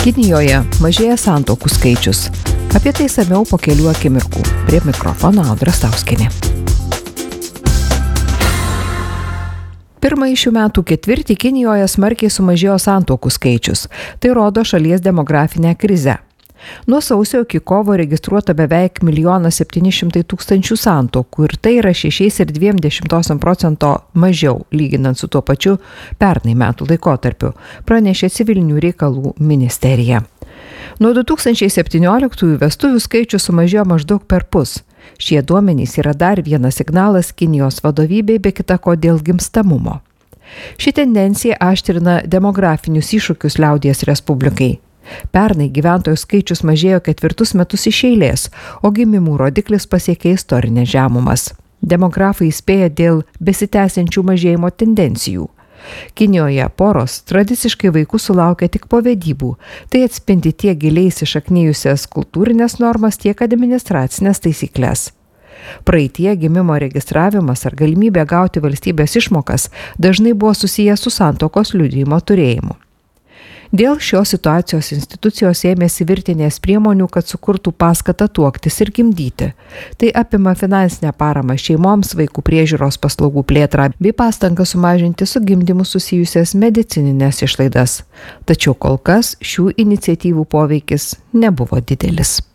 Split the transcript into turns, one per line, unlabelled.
Kinijoje mažėja santuokų skaičius. Apie tai išsamiau po kelių akimirkų. Prie mikrofono Audra Stauskienė. Pirmąjį šių metų ketvirtį Kinijoje smarkiai sumažėjo santuokų skaičius. Tai rodo šalies demografinę krizę. Nuo sausio iki kovo registruota beveik 1 700 000 santuokų ir tai yra 6,2% mažiau, lyginant su tuo pačiu pernai metų laikotarpiu, pranešė Civilinių reikalų ministerija. Nuo 2017 vestuvių skaičius sumažėjo maždaug perpus. Šie duomenys yra dar vienas signalas Kinijos vadovybei, be kita ko dėl gimstamumo. Ši tendencija aštrina demografinius iššūkius Liaudies Respublikai. Pernai gyventojų skaičius mažėjo 4 metus iš eilės, o gimimų rodiklis pasiekė istorinės žemumas. Demografai įspėja dėl besitęsiančių mažėjimo tendencijų. Kinijoje poros tradiciškai vaikų sulaukia tik po vedybų. Tai atspindi tiek giliai įsišaknijusias kultūrinės normas, tiek administracinės taisyklės. Praeitie gimimo registravimas ar galimybė gauti valstybės išmokas dažnai buvo susijęs su santuokos liudijimo turėjimu. Dėl šios situacijos institucijos ėmėsi virtinės priemonių, kad sukurtų paskatą tuoktis ir gimdyti. Tai apima finansinę paramą šeimoms, vaikų priežiūros paslaugų plėtrą bei pastangą sumažinti su gimdymu susijusias medicininės išlaidas. Tačiau kol kas šių iniciatyvų poveikis nebuvo didelis.